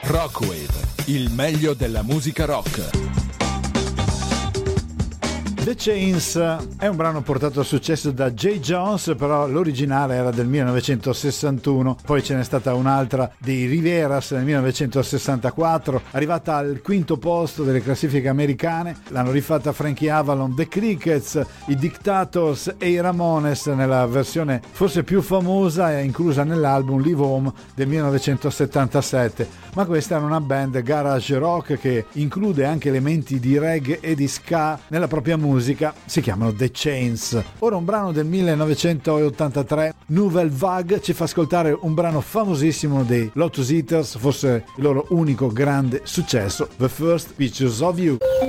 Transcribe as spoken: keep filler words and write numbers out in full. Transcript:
Rockwave, il meglio della musica rock. The Chains è un brano portato a successo da Jay Jones, però l'originale era del millenovecentosessantuno, poi ce n'è stata un'altra dei Riveras nel millenovecentosessantaquattro, arrivata al quinto posto delle classifiche americane. L'hanno rifatta Frankie Avalon, The Crickets, i Dictators e i Ramones nella versione forse più famosa e inclusa nell'album Live Home del millenovecentosettantasette, ma questa è una band garage rock che include anche elementi di reggae e di ska nella propria musica. Si chiamano The Chains. Ora un brano del millenovecentottantatré, Nouvelle Vague, ci fa ascoltare un brano famosissimo dei Lotus Eaters, forse il loro unico grande successo, The First Pictures of You.